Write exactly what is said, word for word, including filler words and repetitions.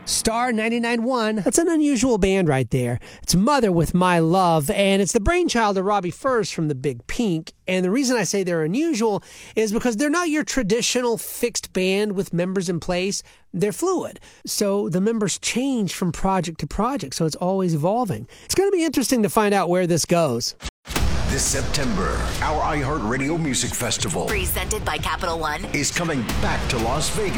Star ninety-nine point one. That's an unusual band right there. It's Mother with My Love, and it's the brainchild of Robbie First from the Big Pink. And the reason I say they're unusual is because they're not your traditional fixed band with members in place. They're fluid. So the members change from project to project, so it's always evolving. It's going to be interesting to find out where this goes. This September, our iHeartRadio Music Festival, presented by Capital One, is coming back to Las Vegas.